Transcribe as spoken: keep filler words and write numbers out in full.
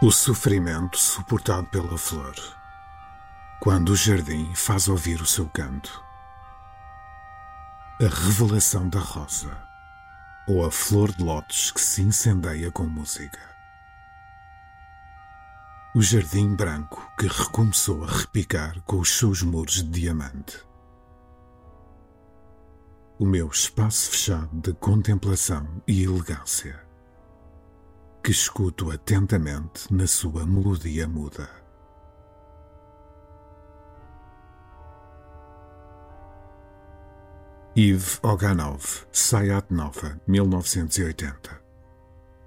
O sofrimento suportado pela flor, quando o jardim faz ouvir o seu canto. A revelação da rosa, ou a flor de lótus que se incendeia com música. O jardim branco que recomeçou a repicar com os seus muros de diamante. O meu espaço fechado de contemplação e elegância, que escuto atentamente na sua melodia muda. Yves Oganov, Sayat Nova, mil novecentos e oitenta.